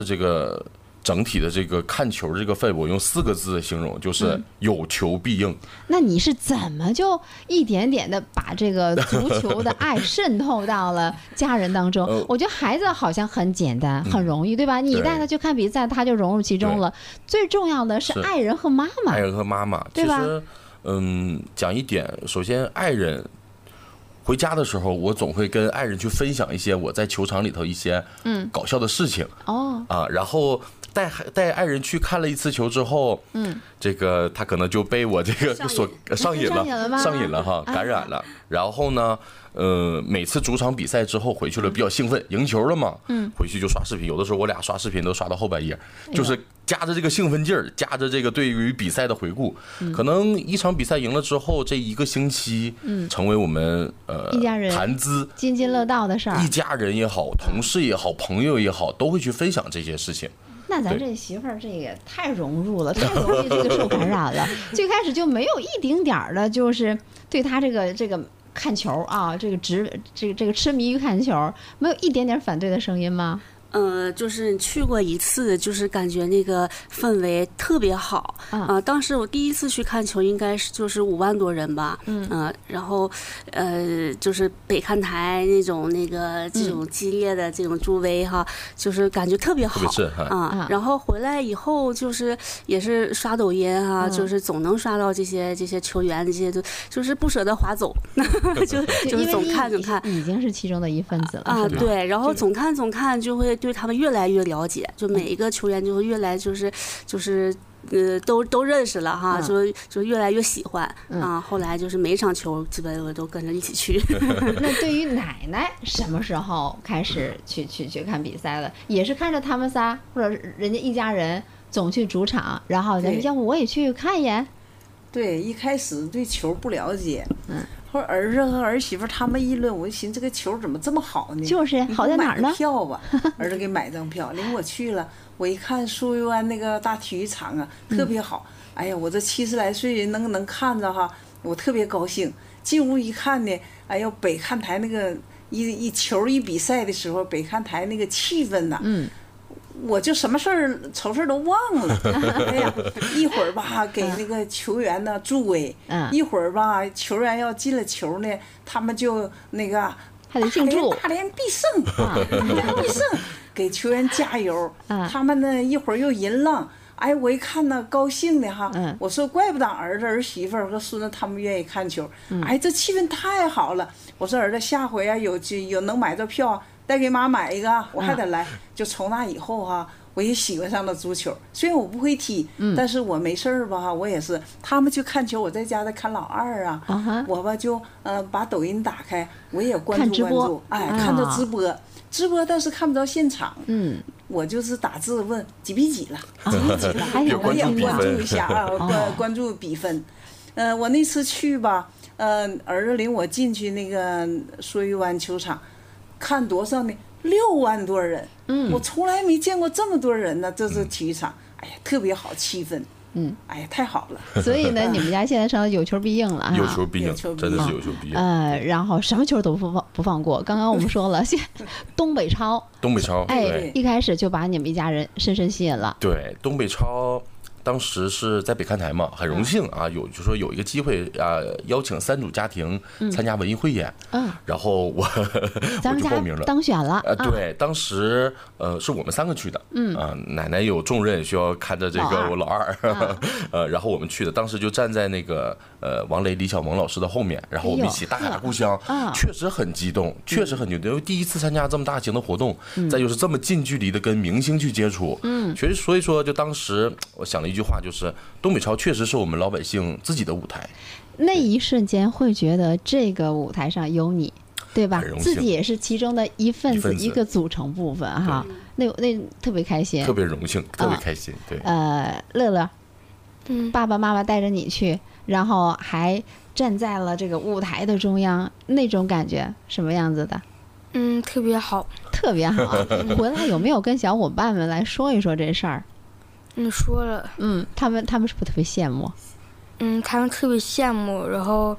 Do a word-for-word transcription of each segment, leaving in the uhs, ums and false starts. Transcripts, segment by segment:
这个整体的这个看球这个氛围，我用四个字形容，就是有求必应。嗯、 那你是怎么就一点点的把这个足球的爱渗透到了家人当中？呃、我觉得孩子好像很简单，很容易，嗯、对吧？你带他去看比赛，他就融入其中了。最重要的是爱人和妈妈， 爱人和妈妈， 对吧？ 其实，嗯，讲一点，首先爱人。回家的时候，我总会跟爱人去分享一些我在球场里头一些搞笑的事情。 哦、 嗯、啊，然后带带爱人去看了一次球之后，嗯，这个他可能就被我这个所上瘾了，上瘾了哈，感染了。啊、然后呢，呃，每次主场比赛之后回去了比较兴奋，赢球了嘛，嗯，回去就刷视频，有的时候我俩刷视频都刷到后半夜，就是夹着这个兴奋劲儿，夹着这个对于比赛的回顾，嗯、可能一场比赛赢了之后，这一个星期，嗯，成为我们呃一家人谈资津津乐道的事儿， 一家人也好，同事也好，朋友也好，都会去分享这些事情。 那咱这媳妇儿这个太融入了，太容易这个受感染了。最开始就没有一丁点儿的，就是对他这个这个看球啊，这个执这个这个痴迷于看球，没有一点点反对的声音吗？ 呃，就是去过一次，就是感觉那个氛围特别好啊、呃。当时我第一次去看球，应该是就是五万多人吧，嗯、呃，然后呃，就是北看台那种那个这种激烈的这种助威哈，就是感觉特别好啊。然后回来以后，就是也是刷抖音哈、啊，嗯、就是总能刷到这些这些球员这些，就就是不舍得划走，就就是总看总看， 已经是其中的一份子了啊。对，然后总看总看就会。对他们越来越了解，就每一个球员就会越来就是就是呃都都认识了哈，就就越来越喜欢啊。后来就是每场球基本我都跟着一起去。 那对于奶奶什么时候开始去去去看比赛了？也是看着他们仨或者人家一家人总去主场，然后咱要不我也去看一眼。 对，一开始对球不了解，嗯。后来儿子和儿媳妇他们议论，我就寻思这个球怎么这么好呢？ 就是好在哪儿呢？ 买票吧，儿子给买张票，领我去了。我一看苏维湾那个大体育场啊，特别好。嗯、哎呀，我这七十来岁人能能看着哈，我特别高兴。进屋一看呢，哎呦，北看台那个一一球一比赛的时候，北看台那个气氛呐、啊，嗯。我就什么事儿愁事儿都忘了，哎呀，一会儿吧给那个球员呢助威，一会儿吧球员要进了球呢，他们就那个还得庆祝， 大连必胜，大连必胜，给球员加油。他们呢一会儿又赢了，哎，我一看呢高兴的哈，我说怪不得儿子儿媳妇和孙子他们愿意看球，哎，这气氛太好了。我说儿子下回啊有有能买着票。再给妈买一个，我还得来。就从那以后哈、啊，我也喜欢上了足球。虽然我不会踢，嗯、但是我没事儿吧，我也是。他们去看球，我在家在看老二啊。Uh-huh. 我吧就呃把抖音打开，我也关注关注，哎，看着直播，直播但是看不着现场。嗯，我就是打字问几比几了，几比几了， 还有我也关注一下啊，关关注比分。呃，我那次去吧，呃，儿子领我进去那个苏玉湾球场。看多少呢？六万多人，嗯，我从来没见过这么多人呢。这是体育场，哎呀，特别好气氛，嗯，哎呀，太好了。 所以呢，你们家现在成了有求必应了， 有求必应，真的是有求必应。 呃，然后什么球都不放不放过。刚刚我们说了，现东北超， 东北超， 哎，一开始就把你们一家人深深吸引了。 对，东北超。当时是在北看台嘛，很荣幸啊，有就说有一个机会啊，邀请三组家庭参加文艺汇演，嗯，然后我我就报名了， 当选了。 呃，对，当时呃是我们三个去的，嗯啊，奶奶有重任需要看着这个我老二，呃，然后我们去的，当时就站在那个呃王雷、李小萌老师的后面，然后我们一起大雅故乡，确实很激动，确实很激动，因为第一次参加这么大型的活动，再就是这么近距离的跟明星去接触，嗯，确实，所以说就当时我想了一句话，就是东北超确实是我们老百姓自己的舞台。 那一瞬间会觉得这个舞台上有你，对吧？自己也是其中的一份子，一个组成部分哈。那那特别开心， 特别荣幸，特别开心。对， 呃，乐乐，嗯，爸爸妈妈带着你去，然后还站在了这个舞台的中央，那种感觉什么样子的？ 嗯，特别好， 特别好。回来有没有跟小伙伴们来说一说这事儿？ 嗯，说了。 嗯，他们他们是不是特别羡慕？ 嗯，他们特别羡慕，然后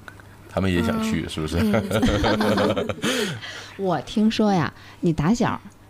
他们也想去，嗯、是不是？ 嗯、我听说呀，你打小